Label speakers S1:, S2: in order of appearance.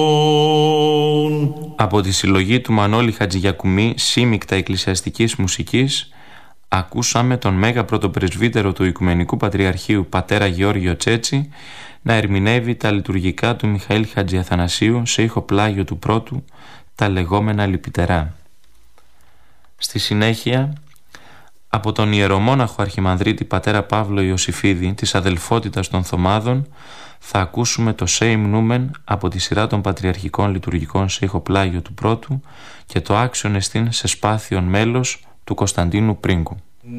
S1: Από τη συλλογή του Μανώλη Χατζηγιακουμί, σύμμικτα εκκλησιαστικής μουσικής, ακούσαμε τον μέγα πρωτοπρεσβύτερο του Οικουμενικού Πατριαρχείου πατέρα Γεώργιο Τσέτσι να ερμηνεύει τα λειτουργικά του Μιχαήλ Χατζιαθανασίου σε ήχο πλάγιο του πρώτου, τα λεγόμενα λυπητερά. Στη συνέχεια, από τον ιερομόναχο αρχιμανδρίτη πατέρα Παύλο Ιωσηφίδη της αδελφότητας των Θωμάδων, θα ακούσουμε το Σέιμ Νούμεν από τη σειρά των πατριαρχικών λειτουργικών σε ήχο πλάγιο του πρώτου και το Άξιον Εστίν σε σπάθιον μέλος του Κωνσταντίνου Πρίγκου.